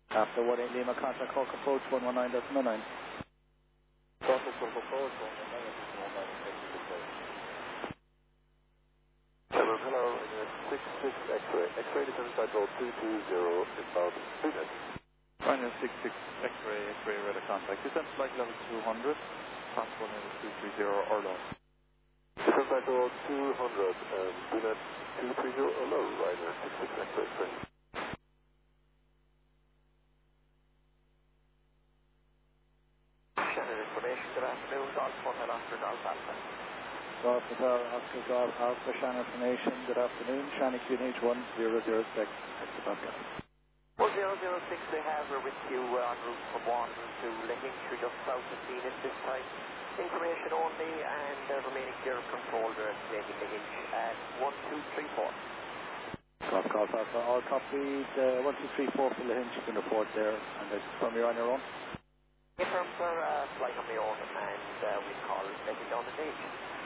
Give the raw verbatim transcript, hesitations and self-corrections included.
After one eight Lima, contact Cork approach one one nine decimal nine. Contact Cork approach one one nine decimal nine. Hello, hello, six six X-ray. X-ray descent side road two two zero, inbound Boonet. Final six six X-ray, X-ray radar contact. Descent flight level two hundred, pass one level two three zero or low. Descent side road two hundred, and Boonet two three zero or low, Ryder six six X-ray train. Shannon information, good afternoon, Golf Hotel Oscar Golf Alpha. Golf Hotel Oscar Golf Alpha, Shannon information, good afternoon, Shannon Q N H one zero zero six, Extra Pascal. one zero zero six, they have, we're with you uh, en route from Wanderers to Lahinch, we're just south of Phoenix this time. Information only, and uh, remaining gear control, they're estimating Lahinch at one two three four. Golf Golf Alpha, all copied, uh, one two three four for Lahinch, you can report there, and it's from you on your own. In terms of uh, flight on my own, and uh, we call letting down the stage.